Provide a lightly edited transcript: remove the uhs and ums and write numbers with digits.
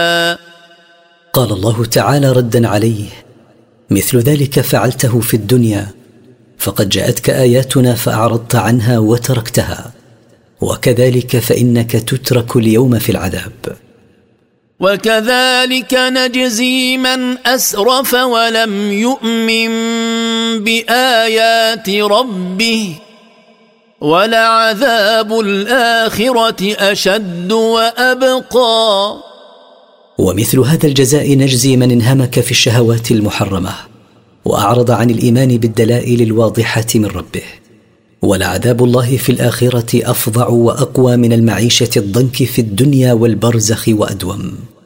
قال الله تعالى ردا عليه: مثل ذلك فعلته في الدنيا، فقد جاءتك آياتنا فأعرضت عنها وتركتها، وكذلك فإنك تترك اليوم في العذاب. وكذلك نجزي من أسرف ولم يؤمن بآيات ربه ولعذاب الآخرة أشد وأبقى. ومثل هذا الجزاء نجزي من انهمك في الشهوات المحرمة وأعرض عن الإيمان بالدلائل الواضحة من ربه، ولعذاب الله في الآخرة أفظع وأقوى من المعيشة الضنك في الدنيا والبرزخ وأدوم.